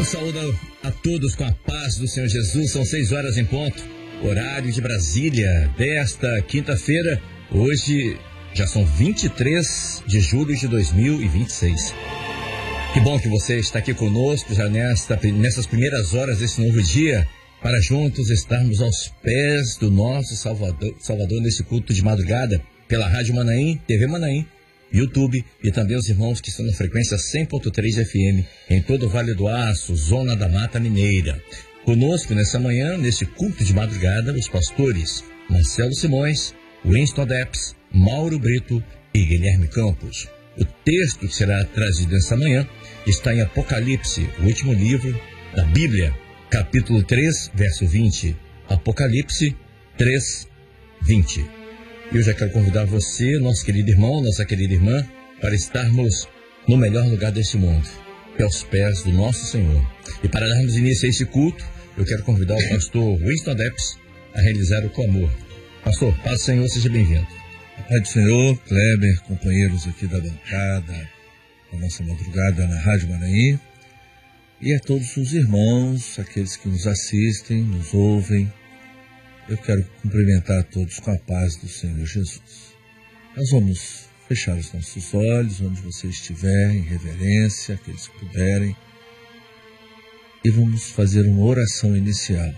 Saúdo a todos com a paz do Senhor Jesus. São 6 horas em ponto, horário de Brasília, desta quinta-feira. Hoje já são 23 de julho de 2026. Que bom que você está aqui conosco já nessas primeiras horas desse novo dia, para juntos estarmos aos pés do nosso Salvador nesse culto de madrugada, pela Rádio Manaim, TV Manaim, YouTube e também os irmãos que estão na frequência 100.3 FM em todo o Vale do Aço, Zona da Mata Mineira. Conosco nessa manhã, nesse culto de madrugada, os pastores Marcelo Simões, Winston Depps, Mauro Brito e Guilherme Campos. O texto que será trazido nessa manhã está em Apocalipse, o último livro da Bíblia, capítulo 3, verso 20. Apocalipse 3, 20. Eu já quero convidar você, nosso querido irmão, nossa querida irmã, para estarmos no melhor lugar deste mundo, que é aos pés do nosso Senhor. E para darmos início a esse culto, eu quero convidar o pastor Winston Depps a realizar o clamor. Pastor, paz do Senhor, seja bem-vindo. Pai do Senhor, Kleber, companheiros aqui da bancada, da nossa madrugada na Rádio Manaim, e a todos os irmãos, aqueles que nos assistem, nos ouvem, eu quero cumprimentar a todos com a paz do Senhor Jesus. Nós vamos fechar os nossos olhos, onde você estiver, em reverência, aqueles que puderem, e vamos fazer uma oração inicial.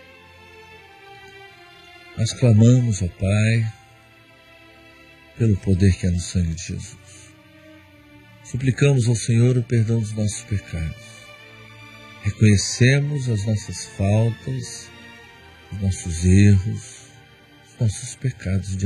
Nós clamamos ao Pai, pelo poder que há no sangue de Jesus. Suplicamos ao Senhor o perdão dos nossos pecados. Reconhecemos as nossas faltas, os nossos erros, os nossos pecados